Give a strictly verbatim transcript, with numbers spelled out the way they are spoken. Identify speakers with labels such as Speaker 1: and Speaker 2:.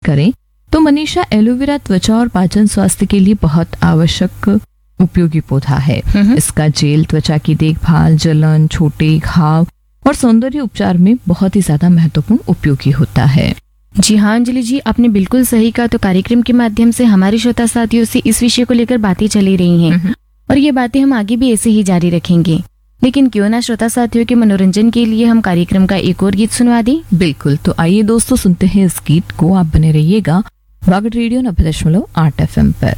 Speaker 1: करें तो मनीषा, एलोवेरा त्वचा और पाचन स्वास्थ्य के लिए बहुत आवश्यक उपयोगी पौधा है। इसका जेल त्वचा की देखभाल, जलन, छोटे घाव और सौंदर्य उपचार में बहुत ही ज्यादा महत्वपूर्ण उपयोगी होता है।
Speaker 2: जी हाँ अंजलि जी, आपने बिल्कुल सही कहा। तो कार्यक्रम के माध्यम से हमारे श्रोता साथियों से इस विषय को लेकर बातें चली रही हैं और ये बातें हम आगे भी ऐसे ही जारी रखेंगे। लेकिन क्यों ना श्रोता साथियों के मनोरंजन के लिए हम कार्यक्रम का एक और गीत सुनवा दें।
Speaker 1: बिल्कुल, तो आइए दोस्तों सुनते हैं इस गीत को। आप बने रहिएगा वागड रेडियो नब्बे दशमलव आठ एफ एम पर।